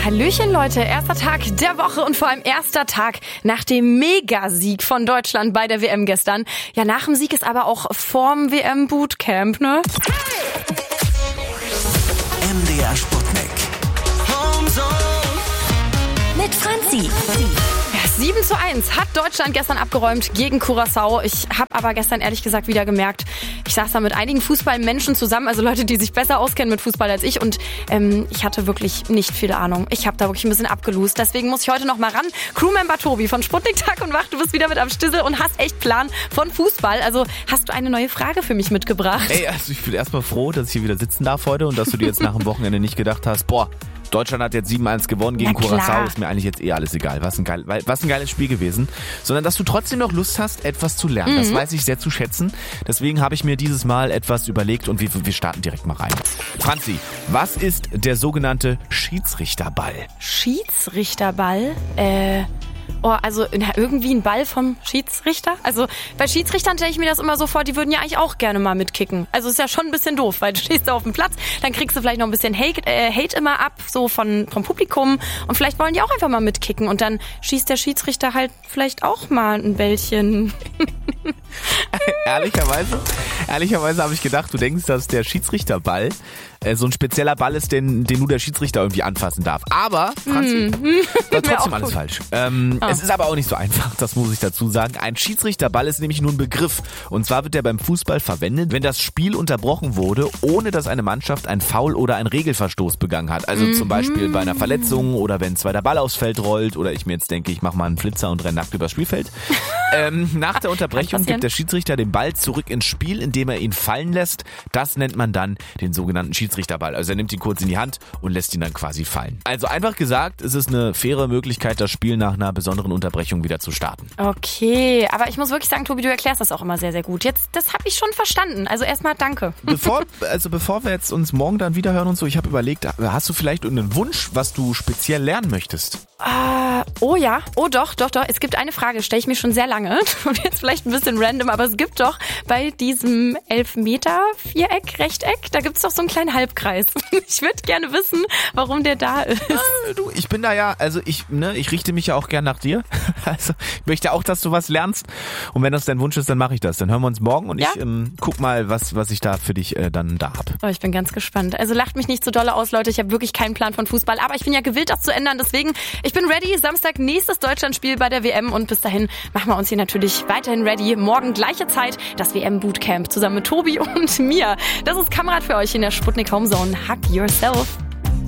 Hallöchen Leute, erster Tag der Woche und vor allem erster Tag nach dem Megasieg von Deutschland bei der WM gestern. Ja, nach dem Sieg ist aber auch vorm WM-Bootcamp, ne? MDR Sputnik. Mit Franzi. 7:1 hat Deutschland gestern abgeräumt gegen Curaçao. Ich habe aber gestern ehrlich gesagt wieder gemerkt, ich saß da mit einigen Fußballmenschen zusammen, also Leute, die sich besser auskennen mit Fußball als ich, und ich hatte wirklich nicht viel Ahnung. Ich habe da wirklich ein bisschen abgelost. Deswegen muss ich heute noch mal ran. Crewmember Tobi von Sputnik Tag und Wach, du bist wieder mit am Stissel und hast echt Plan von Fußball. Also hast du eine neue Frage für mich mitgebracht? Ey, also ich bin erstmal froh, dass ich hier wieder sitzen darf heute und dass du dir jetzt nach dem Wochenende nicht gedacht hast, boah, Deutschland hat jetzt 7:1 gewonnen gegen Curaçao, ist mir eigentlich jetzt alles egal. Was ein geiles Spiel gewesen. Sondern, dass du trotzdem noch Lust hast, etwas zu lernen. Das weiß ich sehr zu schätzen. Deswegen habe ich mir dieses Mal etwas überlegt und wir starten direkt mal rein. Franzi, was ist der sogenannte Schiedsrichterball? Schiedsrichterball? Also irgendwie ein Ball vom Schiedsrichter? Also bei Schiedsrichtern stelle ich mir das immer so vor, die würden ja eigentlich auch gerne mal mitkicken. Also ist ja schon ein bisschen doof, weil du stehst da auf dem Platz, dann kriegst du vielleicht noch ein bisschen Hate immer ab, so vom Publikum, und vielleicht wollen die auch einfach mal mitkicken und dann schießt der Schiedsrichter halt vielleicht auch mal ein Bällchen. Ehrlicherweise habe ich gedacht, du denkst, dass der Schiedsrichterball so ein spezieller Ball ist, den nur der Schiedsrichter irgendwie anfassen darf. Aber, Franzi, war trotzdem alles falsch. Es ist aber auch nicht so einfach, das muss ich dazu sagen. Ein Schiedsrichterball ist nämlich nur ein Begriff. Und zwar wird der beim Fußball verwendet, wenn das Spiel unterbrochen wurde, ohne dass eine Mannschaft ein Foul oder einen Regelverstoß begangen hat. Also zum Beispiel bei einer Verletzung oder wenn der Ball aufs Feld rollt oder ich mir jetzt denke, ich mache mal einen Flitzer und renne nackt übers Spielfeld. Nach der Unterbrechung gibt der Schiedsrichter den Ball zurück ins Spiel, indem er ihn fallen lässt. Das nennt man dann den sogenannten Schiedsrichterball. Also er nimmt ihn kurz in die Hand und lässt ihn dann quasi fallen. Also einfach gesagt, es ist eine faire Möglichkeit, das Spiel nach einer besonderen Unterbrechung wieder zu starten. Okay, aber ich muss wirklich sagen, Tobi, du erklärst das auch immer sehr, sehr gut. Jetzt, das habe ich schon verstanden. Also erstmal danke. Bevor wir jetzt uns morgen dann wieder hören und so, ich habe überlegt, hast du vielleicht irgendeinen Wunsch, was du speziell lernen möchtest? Oh ja, doch. Es gibt eine Frage, stelle ich mir schon sehr lange. Und jetzt vielleicht ein bisschen random, aber es gibt doch bei diesem Elfmeter-Viereck, Rechteck, da gibt es doch so einen kleinen Halbkreis. Ich würde gerne wissen, warum der da ist. Du, ich bin da ja, also ich richte mich ja auch gern nach dir. Also ich möchte auch, dass du was lernst. Und wenn das dein Wunsch ist, dann mache ich das. Dann hören wir uns morgen und ich guck mal, was ich da für dich dann da hab. Oh, ich bin ganz gespannt. Also lacht mich nicht so dolle aus, Leute. Ich habe wirklich keinen Plan von Fußball. Aber ich bin ja gewillt, das zu ändern. Deswegen, ich bin ready. Samstag nächstes Deutschlandspiel bei der WM. Und bis dahin machen wir uns hier natürlich weiterhin ready. Morgen gleiche Zeit, das WM-Bootcamp zusammen mit Tobi und mir. Das ist Kamerad für euch in der Sputnik Homezone. Hug yourself.